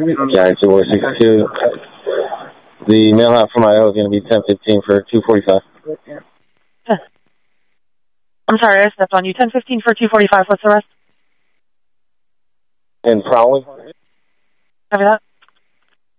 Giant 262. The mail out from Idaho is going to be 10:15 for 245. I'm sorry, I stepped on you. 10:15 for 245. What's the rest? And Prowley? Copy that.